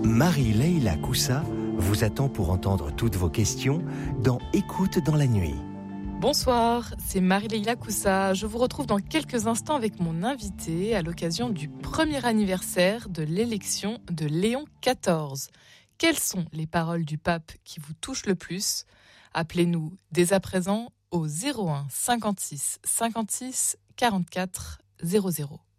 Marie-Leila Coussa vous attend pour entendre toutes vos questions dans Écoute dans la nuit. Bonsoir, c'est Marie-Leila Coussa. Je vous retrouve dans quelques instants avec mon invité à l'occasion du premier anniversaire de l'élection de Léon XIV. Quelles sont les paroles du pape qui vous touchent le plus ? Appelez-nous dès à présent au 01 56 56 44 00.